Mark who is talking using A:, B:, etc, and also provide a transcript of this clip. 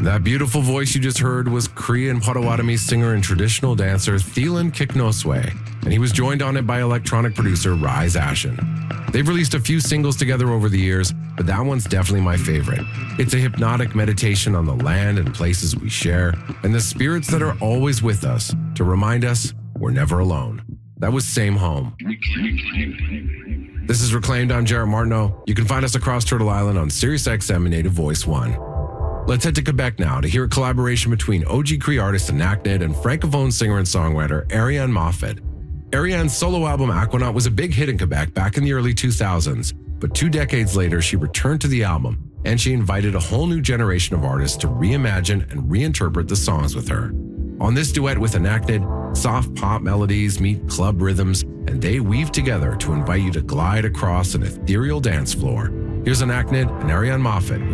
A: That beautiful voice you just heard was Cree and Potawatomi singer and traditional dancer Thielen Kiknoswe, and he was joined on it by electronic producer Rise Ashen. They've released a few singles together over the years, but that one's definitely my favorite. It's a hypnotic meditation on the land and places we share, and the spirits that are always with us to remind us we're never alone. That was Same Home. This is Reclaimed. I'm Jarrett Martineau. You can find us across Turtle Island on SiriusXM and Native Voice 1. Let's head to Quebec now to hear a collaboration between OG Cree artist Anaknid and francophone singer and songwriter Ariane Moffat. Ariane's solo album Aquanaut was a big hit in Quebec back in the early 2000s, but 2 decades later she returned to the album and she invited a whole new generation of artists to reimagine and reinterpret the songs with her. On this duet with Anaknid, soft pop melodies meet club rhythms, and they weave together to invite you to glide across an ethereal dance floor. Here's Anaknid and Ariane Moffat